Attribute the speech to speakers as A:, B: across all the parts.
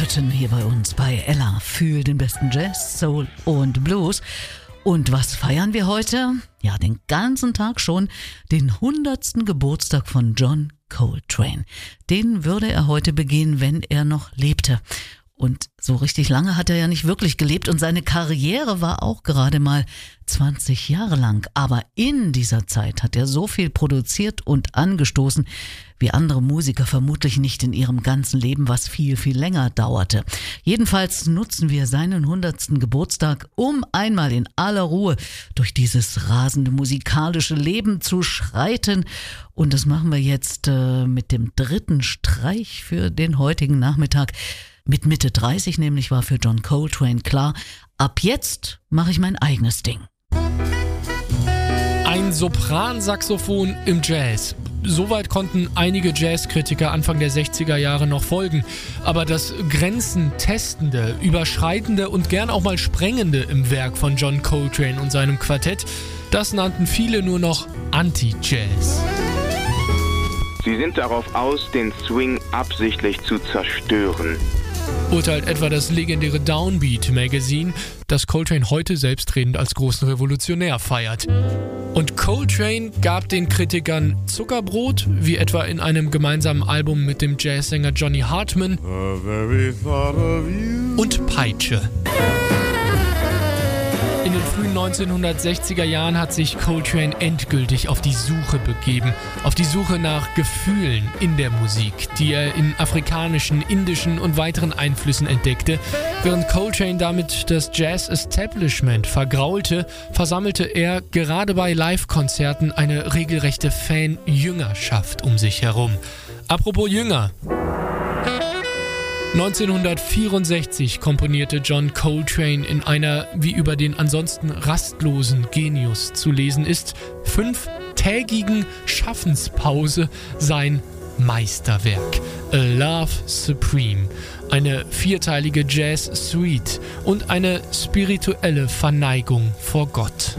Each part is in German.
A: läuten hier bei uns bei Ella für den besten Jazz, Soul und Blues. Und was feiern wir heute? Ja, den ganzen Tag schon, den 100. Geburtstag von John Coltrane. Den würde er heute begehen, wenn er noch lebte. Und so richtig lange hat er ja nicht wirklich gelebt und seine Karriere war auch gerade mal 20 Jahre lang. Aber in dieser Zeit hat er so viel produziert und angestoßen, wie andere Musiker vermutlich nicht in ihrem ganzen Leben, was viel, viel länger dauerte. Jedenfalls nutzen wir seinen 100. Geburtstag, um einmal in aller Ruhe durch dieses rasende musikalische Leben zu schreiten. Und das machen wir jetzt mit dem 3. Streich für den heutigen Nachmittag. Mit Mitte 30 nämlich war für John Coltrane klar, ab jetzt mache ich mein eigenes Ding.
B: Ein Sopransaxophon im Jazz. Soweit konnten einige Jazzkritiker Anfang der 60er Jahre noch folgen. Aber das Grenzen-Testende, Überschreitende und gern auch mal Sprengende im Werk von John Coltrane und seinem Quartett, das nannten viele nur noch Anti-Jazz.
C: Sie sind darauf aus, den Swing absichtlich zu zerstören.
B: Urteilt etwa das legendäre Downbeat Magazine, das Coltrane heute selbstredend als großen Revolutionär feiert. Und Coltrane gab den Kritikern Zuckerbrot, wie etwa in einem gemeinsamen Album mit dem Jazzsänger Johnny Hartman, und Peitsche. In den frühen 1960er Jahren hat sich Coltrane endgültig auf die Suche begeben. Auf die Suche nach Gefühlen in der Musik, die er in afrikanischen, indischen und weiteren Einflüssen entdeckte. Während Coltrane damit das Jazz-Establishment vergraulte, versammelte er gerade bei Live-Konzerten eine regelrechte Fan-Jüngerschaft um sich herum. Apropos Jünger. 1964 komponierte John Coltrane in einer, wie über den ansonsten rastlosen Genius zu lesen ist, 5-tägigen Schaffenspause sein Meisterwerk A Love Supreme, eine 4-teilige Jazz-Suite und eine spirituelle Verneigung vor Gott.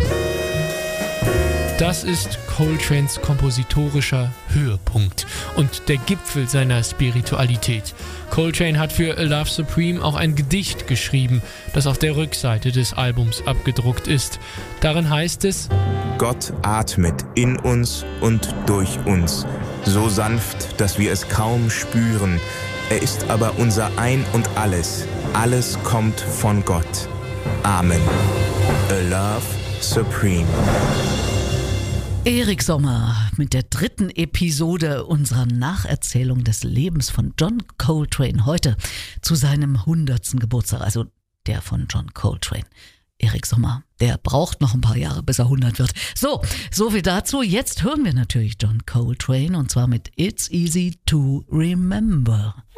B: Das ist Coltranes kompositorischer Höhepunkt und der Gipfel seiner Spiritualität. Coltrane hat für A Love Supreme auch ein Gedicht geschrieben, das auf der Rückseite des Albums abgedruckt ist. Darin heißt es:
C: Gott atmet in uns und durch uns, so sanft, dass wir es kaum spüren. Er ist aber unser Ein und Alles. Alles kommt von Gott. Amen. A Love Supreme.
A: Erik Sommer mit der 3. Episode unserer Nacherzählung des Lebens von John Coltrane heute zu seinem 100. Geburtstag, also der von John Coltrane. Erik Sommer, der braucht noch ein paar Jahre, bis er 100 wird. So viel dazu. Jetzt hören wir natürlich John Coltrane und zwar mit It's Easy to Remember.